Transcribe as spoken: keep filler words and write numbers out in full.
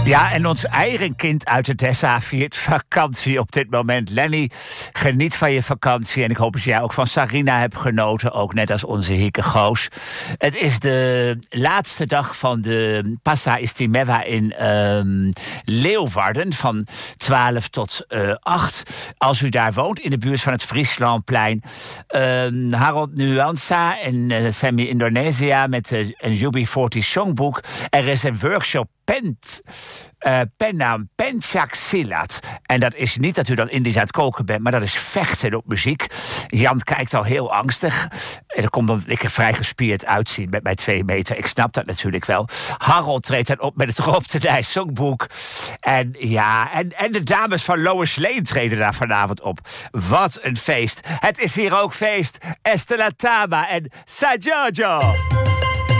Ja, en ons eigen kind uit de Dessa viert vakantie op dit moment. Lenny, geniet van je vakantie. En ik hoop dat jij ook van Sarina hebt genoten. Ook net als onze Hieke Goos. Het is de laatste dag van de Passa Istimewa in um, Leeuwarden. Van twaalf tot uh, acht. Als u daar woont, in de buurt van het Frieslandplein. Um, Harold Nuansa en uh, Semi Indonesia met uh, een U B veertig Songboek. Er is een workshop Pent, uh, pennaam Pencak Silat. En dat is niet dat u dan Indisch aan het koken bent, maar dat is vechten op muziek. Jan kijkt al heel angstig. En dan komt omdat ik er vrij gespierd uitzien met mijn twee meter. Ik snap dat natuurlijk wel. Harold treedt dan op met het Rob de Nijs Songboek. En ja, en, en de dames van Lois Lane treden daar vanavond op. Wat een feest. Het is hier ook feest. Estela Tama en Sa Jojo.